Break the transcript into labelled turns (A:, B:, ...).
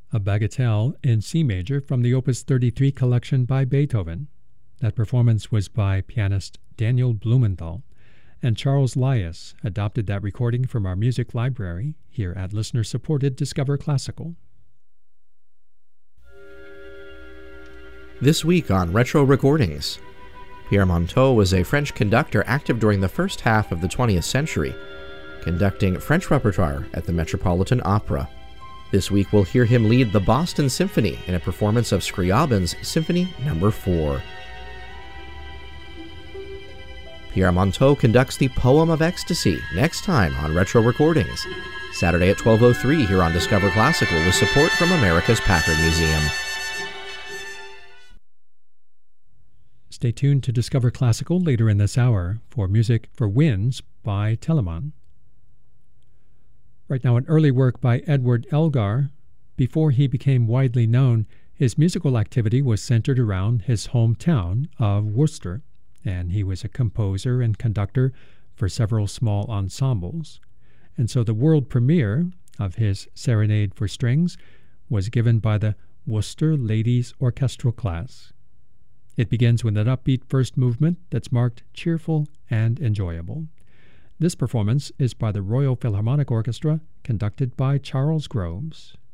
A: a bagatelle in C major from the Opus 33 collection by Beethoven. That performance was by pianist Daniel Blumenthal, and Charles Lias adopted that recording from our music library here at listener-supported Discover Classical.
B: This week on Retro Recordings, Pierre Monteux was a French conductor active during the first half of the 20th century, conducting French repertoire at the Metropolitan Opera. This week we'll hear him lead the Boston Symphony in a performance of Scriabin's Symphony No. 4. Pierre Monteux conducts the Poem of Ecstasy next time on Retro Recordings, Saturday at 12:03 here on Discover Classical with support from America's Packard Museum.
A: Stay tuned to Discover Classical later in this hour for music for Winds by Telemann. Right now, an early work by Edward Elgar. Before he became widely known, his musical activity was centered around his hometown of Worcester, and he was a composer and conductor for several small ensembles. And so the world premiere of his Serenade for Strings was given by the Worcester Ladies Orchestral Class. It begins with an upbeat first movement that's marked cheerful and enjoyable. This performance is by the Royal Philharmonic Orchestra, conducted by Charles Groves.